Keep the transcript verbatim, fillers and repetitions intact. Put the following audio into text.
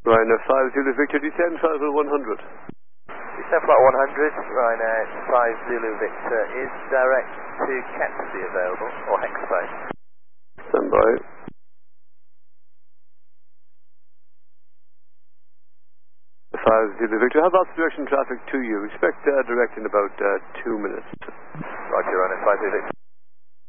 Ryanair five Zulu Victor, descend flight level one hundred. Descend flight one hundred, Ryanair five Zulu Victor, is direct to Kempsey available, or Hexbay? Stand by. five Zulu Victor, have lots of direction traffic to you. Expect uh, direct in about uh, two minutes. Roger, Ryanair five Zulu Victor.